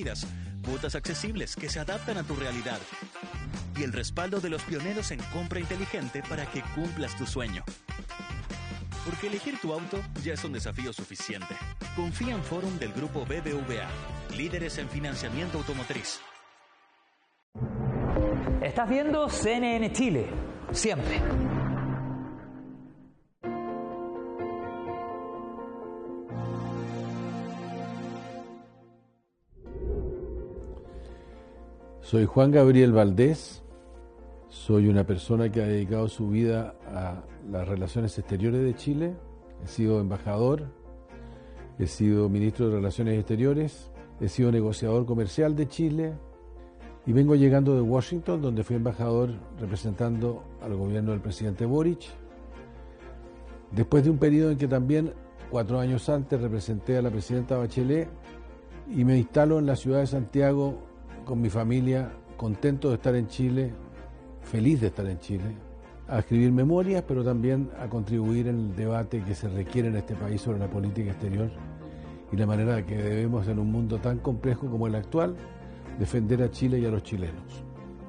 rápidas, cuotas accesibles que se adaptan a tu realidad y el respaldo de los pioneros en compra inteligente para que cumplas tu sueño. Porque elegir tu auto ya es un desafío suficiente. Confía en Forum del Grupo BBVA, líderes en financiamiento automotriz. Estás viendo CNN Chile, siempre. Soy Juan Gabriel Valdés, soy una persona que ha dedicado su vida a las relaciones exteriores de Chile. He sido embajador, he sido ministro de Relaciones Exteriores, he sido negociador comercial de Chile y vengo llegando de Washington, donde fui embajador representando al gobierno del presidente Boric. Después de un periodo en que también 4 años antes representé a la presidenta Bachelet y me instalo en la ciudad de Santiago con mi familia, contento de estar en Chile, feliz de estar en Chile, a escribir memorias, pero también a contribuir en el debate que se requiere en este país sobre la política exterior y la manera que debemos, en un mundo tan complejo como el actual, defender a Chile y a los chilenos.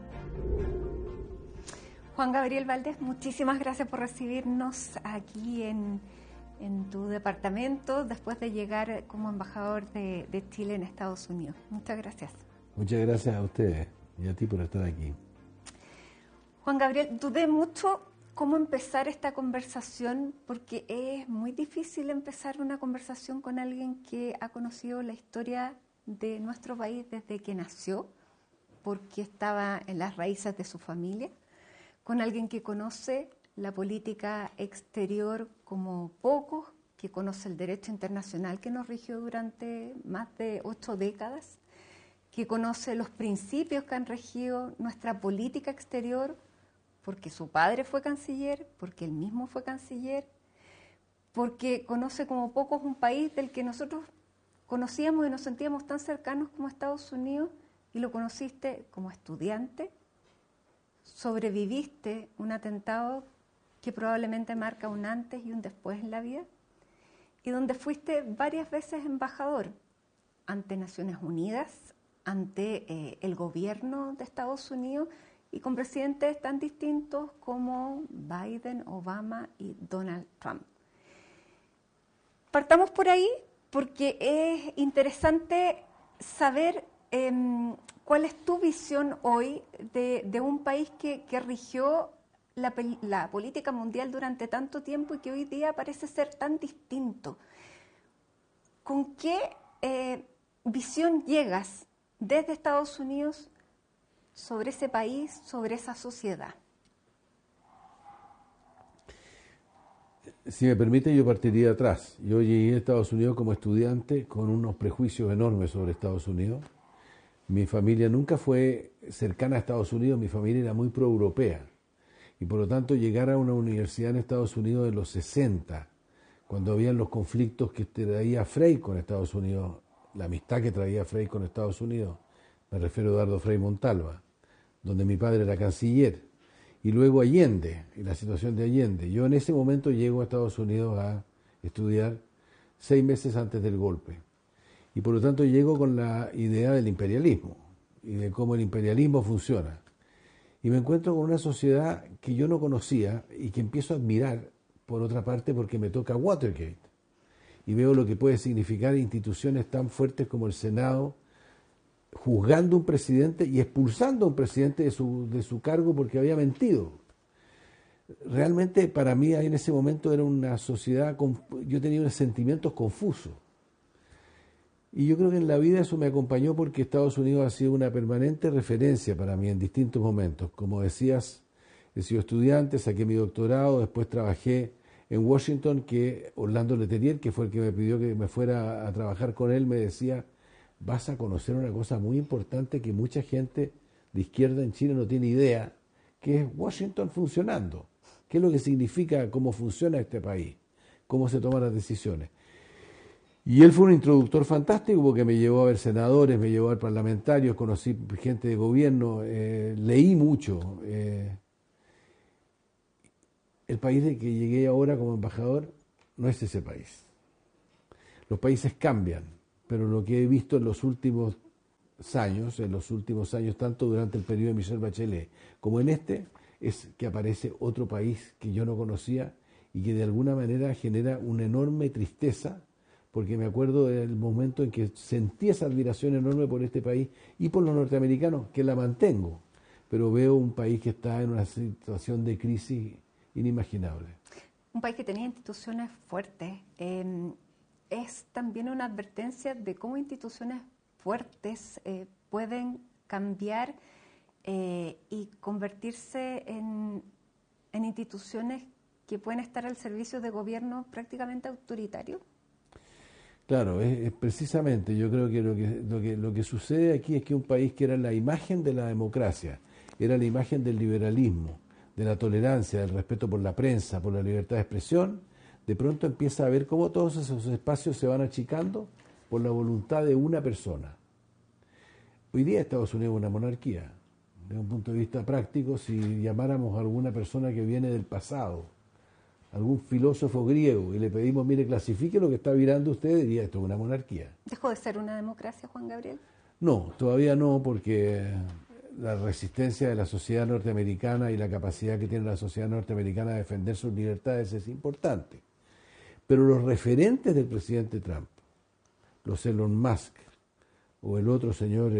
Juan Gabriel Valdés, muchísimas gracias por recibirnos aquí en tu departamento después de llegar como embajador de Chile en Estados Unidos. Muchas gracias. Muchas gracias a ustedes y a ti por estar aquí. Juan Gabriel, dudé mucho cómo empezar esta conversación porque es muy difícil empezar una conversación con alguien que ha conocido la historia de nuestro país desde que nació, porque estaba en las raíces de su familia, con alguien que conoce la política exterior como pocos, que conoce el derecho internacional que nos rigió durante más de 8 décadas, que conoce los principios que han regido nuestra política exterior, porque su padre fue canciller, porque él mismo fue canciller, porque conoce como pocos un país del que nosotros conocíamos y nos sentíamos tan cercanos como Estados Unidos, y lo conociste como estudiante, sobreviviste un atentado que probablemente marca un antes y un después en la vida, y donde fuiste varias veces embajador ante Naciones Unidas, ante el gobierno de Estados Unidos y con presidentes tan distintos como Biden, Obama y Donald Trump. Partamos por ahí porque es interesante saber cuál es tu visión hoy de un país que rigió la política mundial durante tanto tiempo y que hoy día parece ser tan distinto. ¿Con qué visión llegas desde Estados Unidos sobre ese país, sobre esa sociedad? Si me permite, yo partiría atrás. Yo llegué a Estados Unidos como estudiante con unos prejuicios enormes sobre Estados Unidos. Mi familia nunca fue cercana a Estados Unidos, mi familia era muy pro-europea. Y por lo tanto, llegar a una universidad en Estados Unidos de los 60, cuando habían los conflictos que traía Frei con Estados Unidos, la amistad que traía Frei con Estados Unidos, me refiero a Eduardo Frei Montalva, donde mi padre era canciller, y luego Allende, y la situación de Allende. Yo en ese momento llego a Estados Unidos a estudiar 6 meses antes del golpe, y por lo tanto llego con la idea del imperialismo, y de cómo el imperialismo funciona. Y me encuentro con una sociedad que yo no conocía y que empiezo a admirar, por otra parte, porque me toca Watergate. Y veo lo que puede significar instituciones tan fuertes como el Senado, juzgando a un presidente y expulsando a un presidente de su cargo porque había mentido. Realmente para mí en ese momento era una sociedad, yo tenía unos sentimientos confusos. Y yo creo que en la vida eso me acompañó porque Estados Unidos ha sido una permanente referencia para mí en distintos momentos. Como decías, he sido estudiante, saqué mi doctorado, después trabajé en Washington, que Orlando Letelier, que fue el que me pidió que me fuera a trabajar con él, me decía: vas a conocer una cosa muy importante que mucha gente de izquierda en Chile no tiene idea, que es Washington funcionando. ¿Qué es lo que significa, cómo funciona este país? ¿Cómo se toman las decisiones? Y él fue un introductor fantástico porque me llevó a ver senadores, me llevó a ver parlamentarios, conocí gente de gobierno, leí mucho. El país de que llegué ahora como embajador no es ese país. Los países cambian, pero lo que he visto en los últimos años, en los últimos años, tanto durante el periodo de Michelle Bachelet como en este, es que aparece otro país que yo no conocía y que de alguna manera genera una enorme tristeza, porque me acuerdo del momento en que sentí esa admiración enorme por este país y por los norteamericanos, que la mantengo, pero veo un país que está en una situación de crisis inimaginable. Un país que tenía instituciones fuertes. Es también una advertencia de cómo instituciones fuertes pueden cambiar y convertirse en instituciones que pueden estar al servicio de gobiernos prácticamente autoritarios. Claro, es precisamente, yo creo que lo que sucede aquí es que un país que era la imagen de la democracia, era la imagen del liberalismo, de la tolerancia, del respeto por la prensa, por la libertad de expresión, de pronto empieza a ver cómo todos esos espacios se van achicando por la voluntad de una persona. Hoy día Estados Unidos es una monarquía. Desde un punto de vista práctico, si llamáramos a alguna persona que viene del pasado, algún filósofo griego, y le pedimos, mire, clasifique lo que está virando usted, diría, esto es una monarquía. ¿Dejó de ser una democracia, Juan Gabriel? No, todavía no, porque la resistencia de la sociedad norteamericana y la capacidad que tiene la sociedad norteamericana de defender sus libertades es importante. Pero los referentes del presidente Trump, los Elon Musk o el otro señor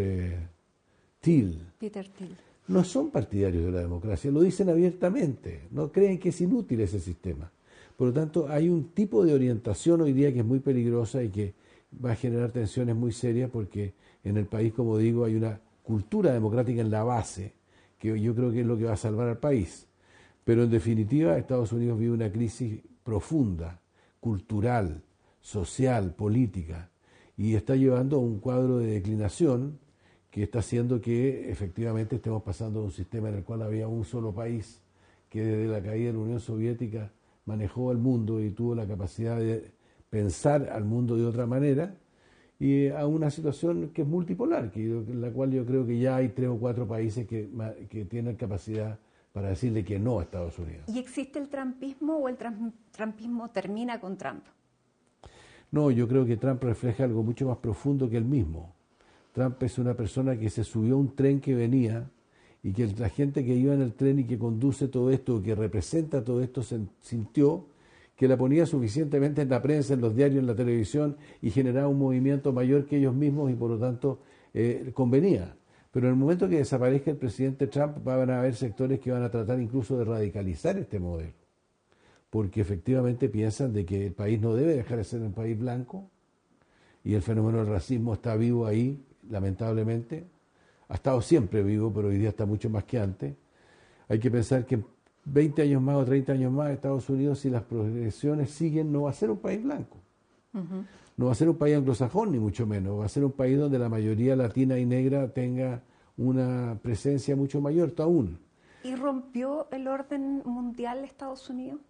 Peter Thiel, no son partidarios de la democracia, lo dicen abiertamente, no creen que es inútil ese sistema. Por lo tanto, hay un tipo de orientación hoy día que es muy peligrosa y que va a generar tensiones muy serias porque en el país, como digo, hay una cultura democrática en la base, que yo creo que es lo que va a salvar al país. Pero en definitiva, Estados Unidos vive una crisis profunda, cultural, social, política, y está llevando a un cuadro de declinación que está haciendo que efectivamente estemos pasando de un sistema en el cual había un solo país que desde la caída de la Unión Soviética manejó el mundo y tuvo la capacidad de pensar al mundo de otra manera, y a una situación que es multipolar, en la cual yo creo que ya hay 3 o 4 países que tienen capacidad para decirle que no a Estados Unidos. ¿Y existe el trumpismo o el trumpismo termina con Trump? No, yo creo que Trump refleja algo mucho más profundo que él mismo. Trump es una persona que se subió a un tren que venía y que la gente que iba en el tren y que conduce todo esto, que representa todo esto, sintió que la ponía suficientemente en la prensa, en los diarios, en la televisión y generaba un movimiento mayor que ellos mismos y por lo tanto convenía. Pero en el momento que desaparezca el presidente Trump van a haber sectores que van a tratar incluso de radicalizar este modelo, porque efectivamente piensan de que el país no debe dejar de ser un país blanco y el fenómeno del racismo está vivo ahí, lamentablemente. Ha estado siempre vivo, pero hoy día está mucho más que antes. Hay que pensar que 20 años más o 30 años más Estados Unidos, si las progresiones siguen, no va a ser un país blanco. Uh-huh. No va a ser un país anglosajón, ni mucho menos. Va a ser un país donde la mayoría latina y negra tenga una presencia mucho mayor aún. ¿Y rompió el orden mundial Estados Unidos?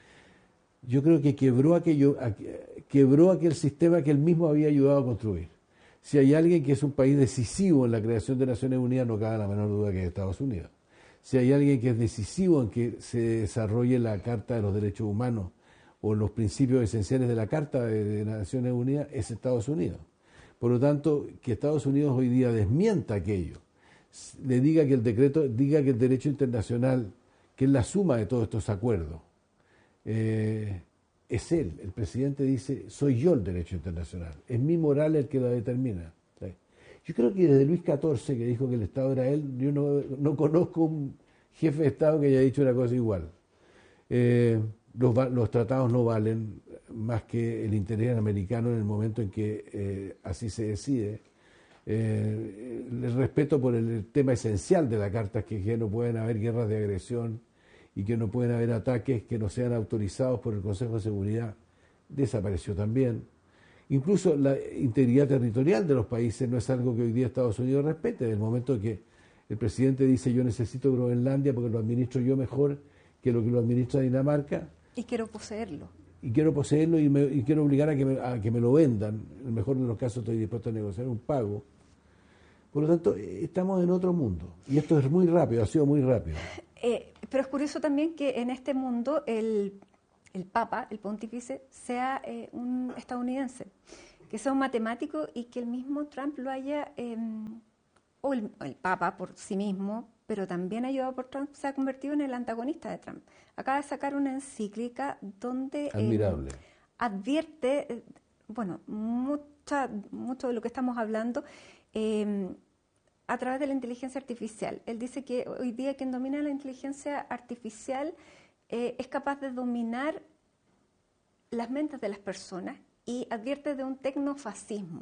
Yo creo que quebró aquel sistema que él mismo había ayudado a construir. Si hay alguien que es un país decisivo en la creación de Naciones Unidas, no cabe la menor duda que es Estados Unidos. Si hay alguien que es decisivo en que se desarrolle la Carta de los Derechos Humanos o los principios esenciales de la Carta de Naciones Unidas, es Estados Unidos. Por lo tanto, que Estados Unidos hoy día desmienta aquello, le diga que el decreto, diga que el derecho internacional, que es la suma de todos estos acuerdos, es él. El presidente dice, soy yo el derecho internacional, es mi moral el que lo determina. Yo creo que desde Luis XIV, que dijo que el Estado era él, yo no conozco un jefe de Estado que haya dicho una cosa igual. Los tratados no valen más que el interés americano en el momento en que así se decide. El respeto por el tema esencial de la Carta, que no pueden haber guerras de agresión y que no pueden haber ataques que no sean autorizados por el Consejo de Seguridad, desapareció también. Incluso la integridad territorial de los países no es algo que hoy día Estados Unidos respete. Desde el momento que el presidente dice yo necesito Groenlandia porque lo administro yo mejor que lo administra Dinamarca. Y quiero poseerlo. Y quiero poseerlo y quiero obligar a que me lo vendan. En el mejor de los casos estoy dispuesto a negociar un pago. Por lo tanto, estamos en otro mundo. Y esto es muy rápido, ha sido muy rápido. Pero es curioso también que en este mundo el Papa, el pontífice, sea un estadounidense. que sea un matemático y que el mismo Trump lo haya, o el Papa por sí mismo, pero también ayudado por Trump, se ha convertido en el antagonista de Trump. Acaba de sacar una encíclica donde Admirable. Advierte, bueno, mucho de lo que estamos hablando a través de la inteligencia artificial. Él dice que hoy día quien domina la inteligencia artificial es capaz de dominar las mentes de las personas y advierte de un tecnofascismo.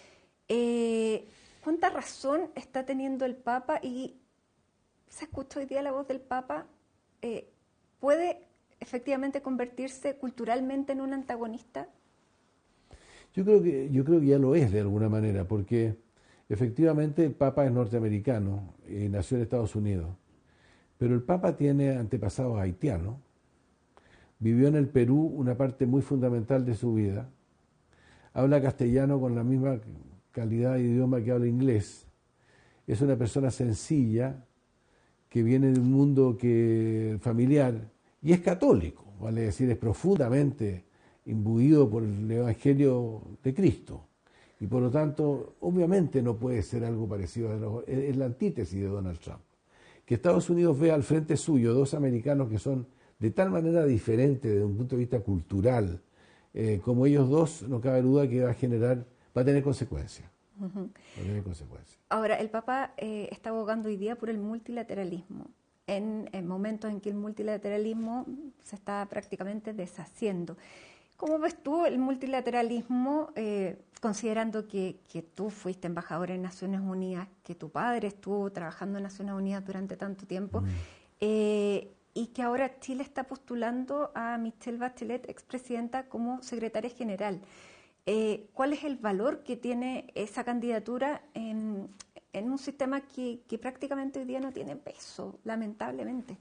¿Cuánta razón está teniendo el Papa? Y se escucha hoy día la voz del Papa. ¿Puede efectivamente convertirse culturalmente en un antagonista? Yo creo que ya lo es de alguna manera, porque efectivamente el Papa es norteamericano y nació en Estados Unidos, pero el Papa tiene antepasados haitianos, vivió en el Perú una parte muy fundamental de su vida, habla castellano con la misma calidad de idioma que habla inglés, es una persona sencilla que viene de un mundo familiar y es católico, vale decir, es profundamente imbuido por el Evangelio de Cristo. Y por lo tanto, obviamente no puede ser algo parecido es la antítesis de Donald Trump. Que Estados Unidos vea al frente suyo dos americanos que son de tal manera diferentes desde un punto de vista cultural, como ellos dos, no cabe duda que va a tener consecuencias. Uh-huh. Va a tener consecuencias. Ahora, el Papa está abogando hoy día por el multilateralismo, en momentos en que el multilateralismo se está prácticamente deshaciendo. ¿Cómo ves tú el multilateralismo, considerando que tú fuiste embajador en Naciones Unidas, que tu padre estuvo trabajando en Naciones Unidas durante tanto tiempo, y que ahora Chile está postulando a Michelle Bachelet, expresidenta, como secretaria general? ¿Cuál es el valor que tiene esa candidatura en un sistema que prácticamente hoy día no tiene peso, lamentablemente?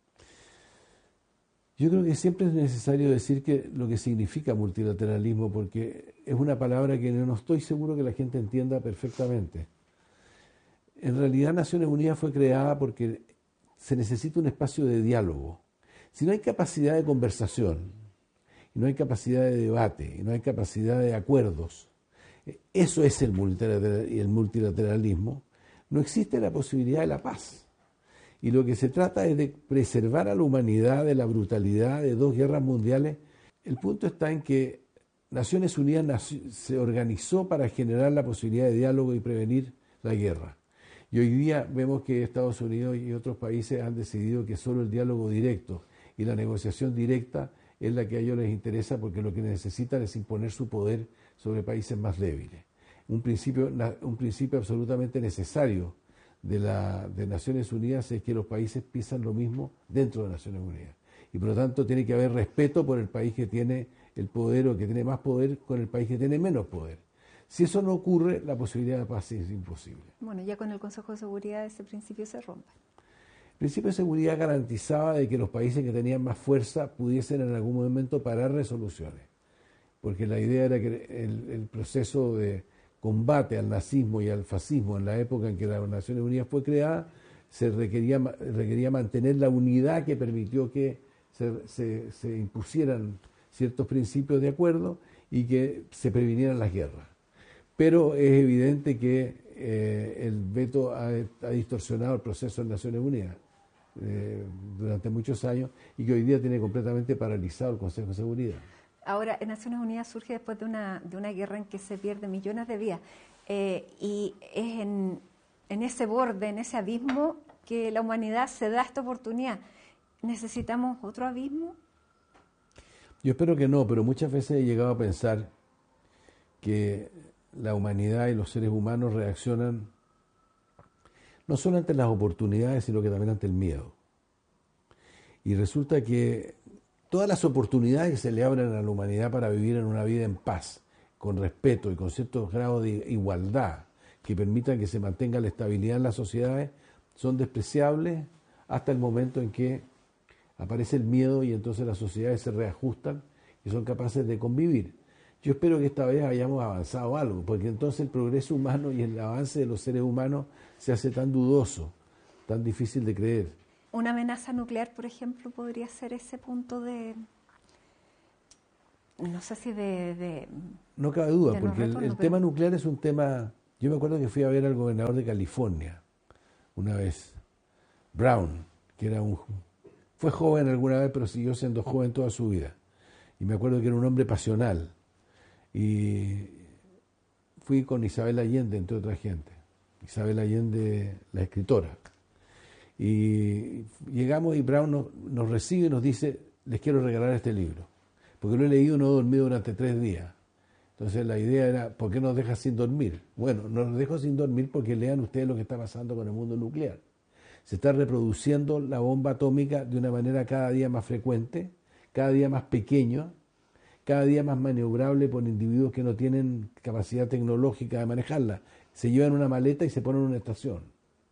Yo creo que siempre es necesario decir lo que significa multilateralismo, porque es una palabra que no estoy seguro que la gente entienda perfectamente. En realidad Naciones Unidas fue creada porque se necesita un espacio de diálogo. Si no hay capacidad de conversación, y no hay capacidad de debate, y no hay capacidad de acuerdos, eso es el multilateralismo, no existe la posibilidad de la paz. Y lo que se trata es de preservar a la humanidad de la brutalidad de dos guerras mundiales. El punto está en que Naciones Unidas se organizó para generar la posibilidad de diálogo y prevenir la guerra. Y hoy día vemos que Estados Unidos y otros países han decidido que solo el diálogo directo y la negociación directa es la que a ellos les interesa, porque lo que necesitan es imponer su poder sobre países más débiles. Un principio absolutamente necesario de Naciones Unidas es que los países piensan lo mismo dentro de Naciones Unidas. Y por lo tanto tiene que haber respeto por el país que tiene el poder o que tiene más poder con el país que tiene menos poder. Si eso no ocurre, la posibilidad de paz es imposible. Bueno, ya con el Consejo de Seguridad ese principio se rompe. El principio de seguridad garantizaba de que los países que tenían más fuerza pudiesen en algún momento parar resoluciones. Porque la idea era que el proceso de combate al nazismo y al fascismo en la época en que las Naciones Unidas fue creada, se requería mantener la unidad que permitió que se impusieran ciertos principios de acuerdo y que se previnieran las guerras. Pero es evidente que el veto ha distorsionado el proceso en Naciones Unidas durante muchos años y que hoy día tiene completamente paralizado el Consejo de Seguridad. Ahora, en Naciones Unidas surge después de una guerra en que se pierden millones de vidas y es en ese borde, en ese abismo, que la humanidad se da esta oportunidad. ¿Necesitamos otro abismo? Yo espero que no, pero muchas veces he llegado a pensar que la humanidad y los seres humanos reaccionan no solo ante las oportunidades, sino que también ante el miedo. Y resulta que todas las oportunidades que se le abren a la humanidad para vivir en una vida en paz, con respeto y con cierto grado de igualdad, que permitan que se mantenga la estabilidad en las sociedades, son despreciables hasta el momento en que aparece el miedo y entonces las sociedades se reajustan y son capaces de convivir. Yo espero que esta vez hayamos avanzado algo, porque entonces el progreso humano y el avance de los seres humanos se hace tan dudoso, tan difícil de creer. ¿Una amenaza nuclear, por ejemplo, podría ser ese punto de no sé si No cabe duda, de porque no el tema nuclear es un tema... Yo me acuerdo que fui a ver al gobernador de California una vez, Brown, que era fue joven alguna vez, pero siguió siendo joven toda su vida. Y me acuerdo que era un hombre pasional. Y fui con Isabel Allende, entre otra gente. Isabel Allende, la escritora. Y llegamos y Brown nos recibe y nos dice, les quiero regalar este libro. Porque lo he leído y no he dormido durante 3 días. Entonces la idea era, ¿por qué nos dejas sin dormir? Bueno, nos dejo sin dormir porque lean ustedes lo que está pasando con el mundo nuclear. Se está reproduciendo la bomba atómica de una manera cada día más frecuente, cada día más pequeño, cada día más maniobrable por individuos que no tienen capacidad tecnológica de manejarla. Se llevan una maleta y se ponen en una estación.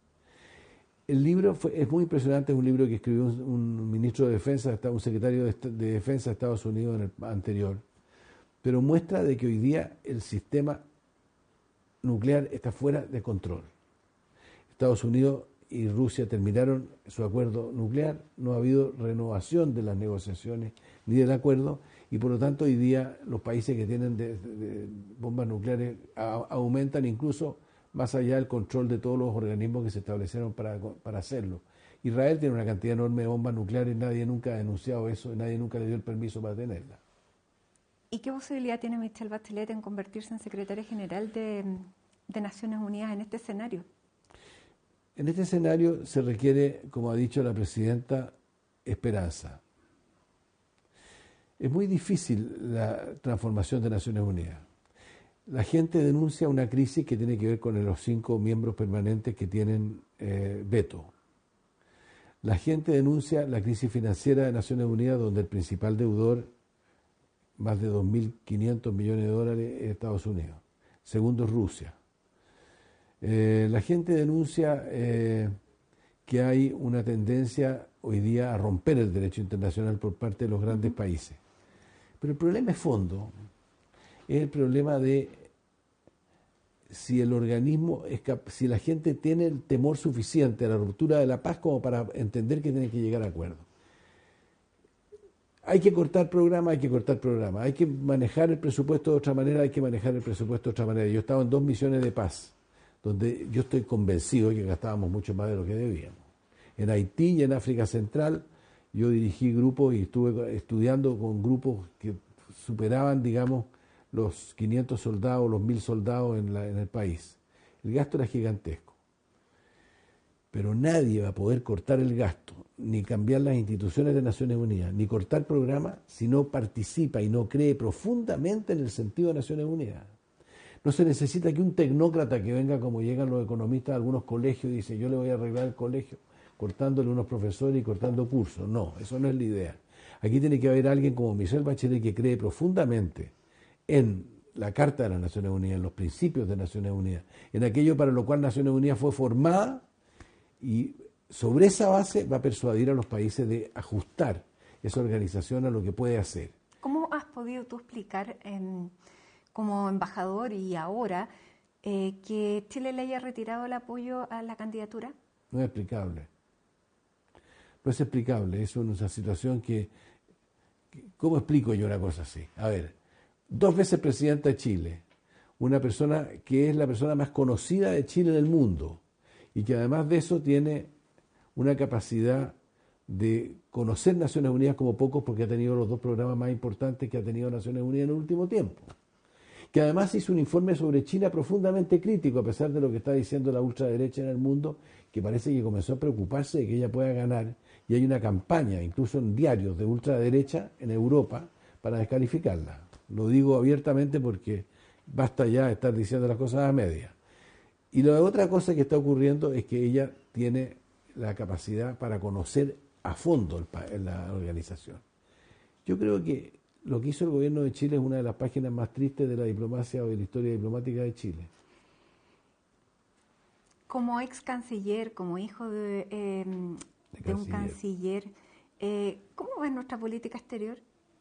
El libro es muy impresionante, es un libro que escribió un ministro de Defensa, un secretario de Defensa de Estados Unidos en el anterior, pero muestra de que hoy día el sistema nuclear está fuera de control. Estados Unidos y Rusia terminaron su acuerdo nuclear, no ha habido renovación de las negociaciones ni del acuerdo, y por lo tanto hoy día los países que tienen de bombas nucleares aumentan incluso más allá del control de todos los organismos que se establecieron para hacerlo. Israel tiene una cantidad enorme de bombas nucleares, nadie nunca ha denunciado eso, nadie nunca le dio el permiso para tenerla. ¿Y qué posibilidad tiene Michelle Bachelet en convertirse en secretaria general de Naciones Unidas en este escenario? En este escenario se requiere, como ha dicho la presidenta, esperanza. Es muy difícil la transformación de Naciones Unidas. La gente denuncia una crisis que tiene que ver con los 5 miembros permanentes que tienen veto. La gente denuncia la crisis financiera de Naciones Unidas, donde el principal deudor, más de 2.500 millones de dólares, es Estados Unidos. Segundo es Rusia. La gente denuncia que hay una tendencia hoy día a romper el derecho internacional por parte de los grandes países. Pero el problema de fondo es el problema de si el organismo, si la gente tiene el temor suficiente a la ruptura de la paz como para entender que tiene que llegar a acuerdos. Hay que cortar programas, hay que cortar programas. Hay que manejar el presupuesto de otra manera, hay que manejar el presupuesto de otra manera. Yo he estado en 2 misiones de paz, donde yo estoy convencido de que gastábamos mucho más de lo que debíamos. En Haití y en África Central yo dirigí grupos y estuve estudiando con grupos que superaban, digamos, los 500 soldados, los 1.000 soldados en el país. El gasto era gigantesco. Pero nadie va a poder cortar el gasto, ni cambiar las instituciones de Naciones Unidas, ni cortar programas si no participa y no cree profundamente en el sentido de Naciones Unidas. No se necesita que un tecnócrata que venga como llegan los economistas a algunos colegios y dice yo le voy a arreglar el colegio cortándole unos profesores y cortando cursos. No, eso no es la idea. Aquí tiene que haber alguien como Michelle Bachelet que cree profundamente en la Carta de las Naciones Unidas, en los principios de Naciones Unidas, en aquello para lo cual Naciones Unidas fue formada, y sobre esa base va a persuadir a los países de ajustar esa organización a lo que puede hacer. ¿Cómo has podido tú explicar como embajador y ahora que Chile le haya retirado el apoyo a la candidatura? No es explicable. No es explicable. Es una situación que... ¿Cómo explico yo una cosa así? A ver, 2 veces presidenta de Chile, una persona que es la persona más conocida de Chile en el mundo y que además de eso tiene una capacidad de conocer Naciones Unidas como pocos porque ha tenido los 2 programas más importantes que ha tenido Naciones Unidas en el último tiempo. Que además hizo un informe sobre China profundamente crítico, a pesar de lo que está diciendo la ultraderecha en el mundo, que parece que comenzó a preocuparse de que ella pueda ganar, y hay una campaña, incluso en diarios de ultraderecha en Europa, para descalificarla. Lo digo abiertamente porque basta ya de estar diciendo las cosas a medias. Y la otra cosa que está ocurriendo es que ella tiene la capacidad para conocer a fondo la organización. Yo creo que lo que hizo el gobierno de Chile es una de las páginas más tristes de la diplomacia o de la historia diplomática de Chile. Como ex canciller, como hijo de un canciller, ¿cómo ves nuestra política exterior?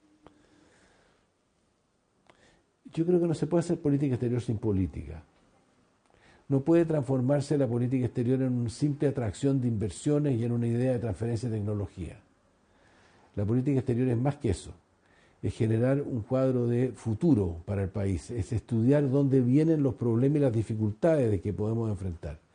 Yo creo que no se puede hacer política exterior sin política. No puede transformarse la política exterior en una simple atracción de inversiones y en una idea de transferencia de tecnología. La política exterior es más que eso. es generar un cuadro de futuro para el país, es estudiar dónde vienen los problemas y las dificultades de que podemos enfrentar.